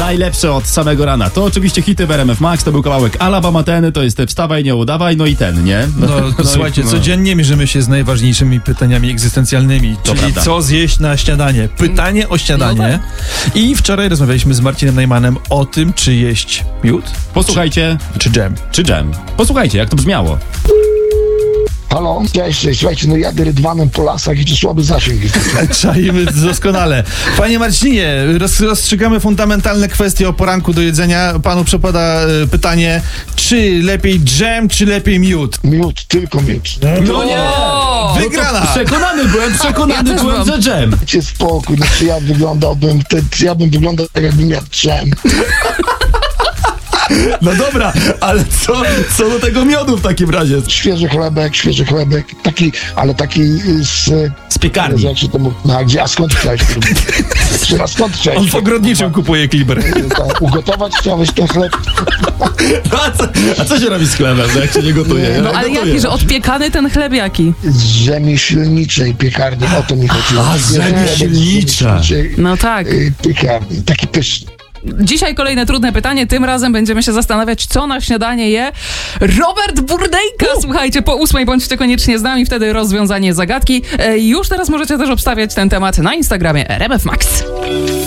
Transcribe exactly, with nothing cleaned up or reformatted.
najlepsze od samego rana. To oczywiście hity w R M F Max, to był kawałek Alabama ten, to jest te Wstawaj, nie udawaj, no i ten, nie? No, no słuchajcie, i, no. codziennie mierzymy się z najważniejszymi pytaniami egzystencjalnymi, To czyli prawda. co zjeść na śniadanie. Pytanie o śniadanie. No I wczoraj rozmawialiśmy z Marcinem Najmanem o tym, czy jeść miód, Posłuchajcie, czy dżem. czy dżem. Posłuchajcie, jak to brzmiało. Halo, cześć, cześć, słuchajcie, no jadę rydwanem po lasach i tu słaby zasięg jest. Czajmy doskonale. Panie Marcinie, roz, rozstrzygamy fundamentalne kwestie o poranku do jedzenia. Panu przepada e, pytanie, czy lepiej dżem, czy lepiej miód? Miód, tylko miód. No nie! Wygrana! Przekonany byłem, przekonany Ja też byłem, byłam. że dżem. Dajcie spokój, no czy ja wyglądałbym, te, czy ja bym wyglądał tak, jakbym miał dżem. No dobra, ale co, co do tego miodu w takim razie? Świeży chlebek, świeży chlebek, taki, ale taki z... Z piekarni. Jak się to mówi? No, a gdzie, a skąd chciałeś? A skąd chciałeś? On w ogrodniczym kupuje kliber. Tak, ugotować chciałeś ten chleb? No, a, co, a co się robi z chlebem, no jak się nie gotuje? Ja No ale gotuję. jaki, że odpiekany ten chleb jaki? Z rzemieślniczej piekarni, o to mi chodziło. A, z Świeży chlebek z rzemieślniczej. rzemieślniczej, No tak. y, Piekarni, taki pyszny. Dzisiaj kolejne trudne pytanie. Tym razem będziemy się zastanawiać, co na śniadanie je Robert Burdejka. Słuchajcie, po ósmej bądźcie koniecznie z nami, wtedy rozwiązanie zagadki. E, już teraz możecie też obstawiać ten temat na Instagramie R M F Max.